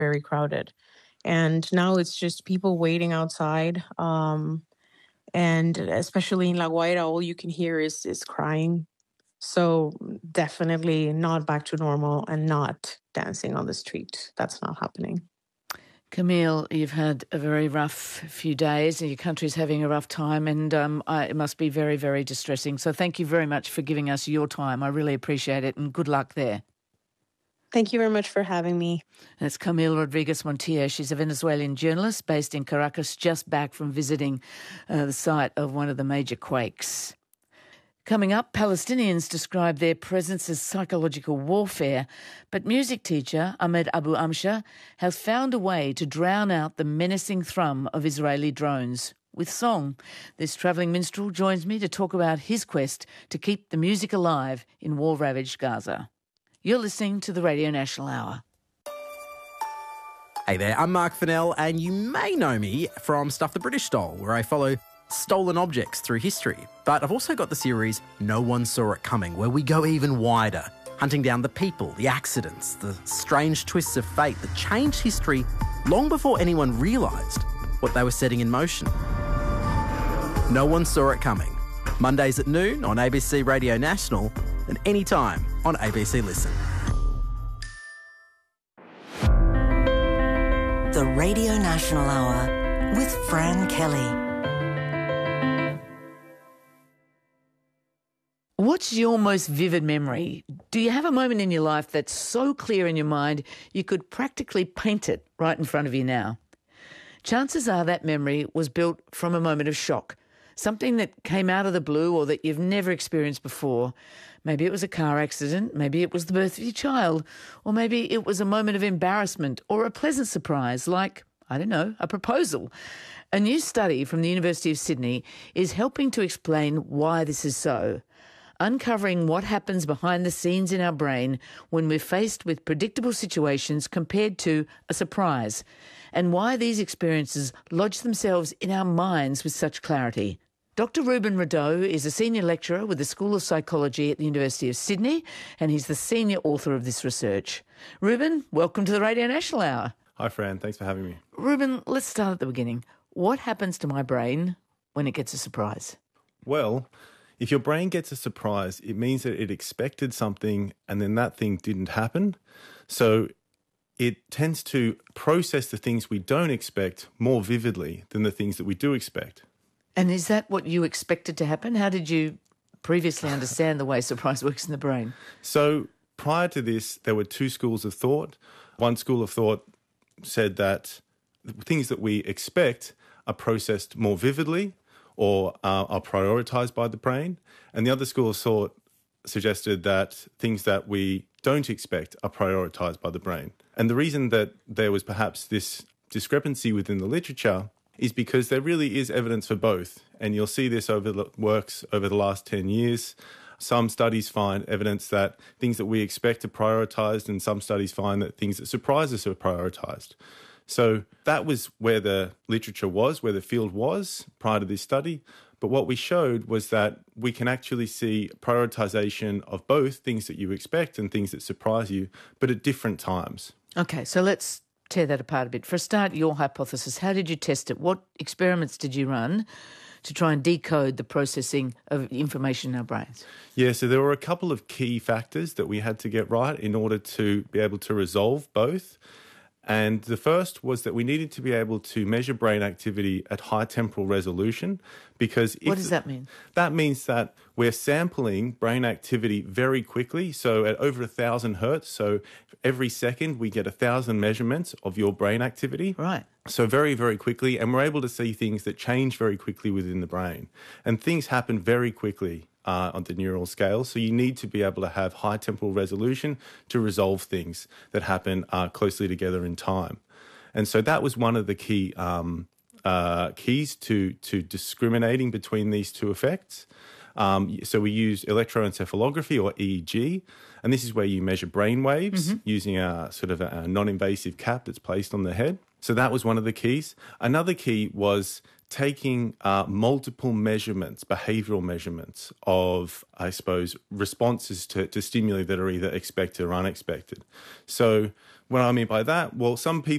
very crowded. And now it's just people waiting outside. And especially in La Guaira, all you can hear is crying. So definitely not back to normal and not dancing on the street. That's not happening. Camille, you've had a very rough few days and your country's having a rough time, and it must be very, very distressing. So thank you very much for giving us your time. I really appreciate it, and good luck there. Thank you very much for having me. That's Camille Rodriguez Montiel. She's a Venezuelan journalist based in Caracas, just back from visiting the site of one of the major quakes. Coming up, Palestinians describe their presence as psychological warfare, but music teacher Ahmed Abu Amsha has found a way to drown out the menacing thrum of Israeli drones with song. This travelling minstrel joins me to talk about his quest to keep the music alive in war-ravaged Gaza. You're listening to the Radio National Hour. Hey there, I'm Mark Fennell, and you may know me from Stuff the British Stole, where I follow stolen objects through history. But I've also got the series No One Saw It Coming, where we go even wider, hunting down the people, the accidents, the strange twists of fate that changed history long before anyone realised what they were setting in motion. No One Saw It Coming. Mondays at noon on ABC Radio National and anytime on ABC Listen. The Radio National Hour with Fran Kelly. What's your most vivid memory? Do you have a moment in your life that's so clear in your mind you could practically paint it right in front of you now? Chances are that memory was built from a moment of shock, something that came out of the blue or that you've never experienced before. Maybe it was a car accident, maybe it was the birth of your child, or maybe it was a moment of embarrassment or a pleasant surprise like, I don't know, a proposal. A new study from the University of Sydney is helping to explain why this is so, uncovering what happens behind the scenes in our brain when we're faced with predictable situations compared to a surprise, and why these experiences lodge themselves in our minds with such clarity. Dr. Ruben Rideau is a senior lecturer with the School of Psychology at the University of Sydney, and he's the senior author of this research. Ruben, welcome to the Radio National Hour. Hi, Fran. Thanks for having me. Ruben, let's start at the beginning. What happens to my brain when it gets a surprise? Well, if your brain gets a surprise, it means that it expected something and then that thing didn't happen. So it tends to process the things we don't expect more vividly than the things that we do expect. And is that what you expected to happen? How did you previously understand the way surprise works in the brain? So prior to this, there were two schools of thought. One school of thought said that the things that we expect are processed more vividly or are prioritised by the brain. And the other school of thought suggested that things that we don't expect are prioritised by the brain. And the reason that there was perhaps this discrepancy within the literature is because there really is evidence for both. And you'll see this over the last 10 years. Some studies find evidence that things that we expect are prioritised, and some studies find that things that surprise us are prioritised. So that was where the literature was, where the field was prior to this study. But what we showed was that we can actually see prioritization of both things that you expect and things that surprise you, but at different times. Okay, so let's tear that apart a bit. For a start, your hypothesis, how did you test it? What experiments did you run to try and decode the processing of information in our brains? Yeah, so there were a couple of key factors that we had to get right in order to be able to resolve both. And the first was that we needed to be able to measure brain activity at high temporal resolution, because what does that mean? That means that we're sampling brain activity very quickly, so at over 1,000 hertz. So every second we get 1,000 measurements of your brain activity. Right. So very, very quickly, and we're able to see things that change very quickly within the brain. And things happen very quickly on the neural scale. So you need to be able to have high temporal resolution to resolve things that happen closely together in time. And so that was one of the key keys to discriminating between these two effects. So we used electroencephalography, or EEG, and this is where you measure brain waves using a sort of a non-invasive cap that's placed on the head. So that was one of the keys. Another key was taking multiple measurements, behavioural measurements of, I suppose, responses to stimuli that are either expected or unexpected. So What I mean by that, well, some people